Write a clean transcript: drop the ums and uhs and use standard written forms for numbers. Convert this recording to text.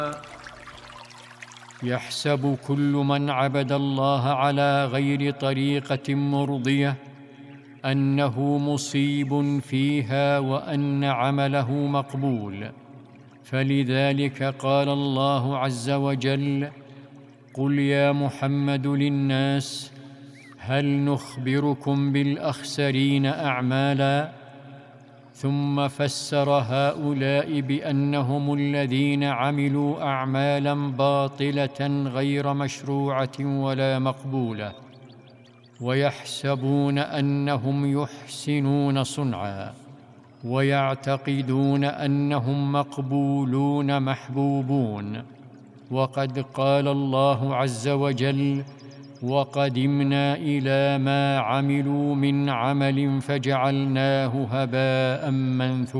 يحسب كل من عبد الله على غير طريقة مرضية أنه مصيب فيها وأن عمله مقبول، فلذلك قال الله عز وجل: قل يا محمد للناس هل نخبركم بالأخسرين أعمالا؟ ثم فسر هؤلاء بأنهم الذين عملوا أعمالا باطلة غير مشروعة ولا مقبولة، ويحسبون أنهم يحسنون صنعا، ويعتقدون أنهم مقبولون محبوبون. وقد قال الله عز وجل: وقدمنا إلى ما عملوا من عمل فجعلناه هباء منثورا.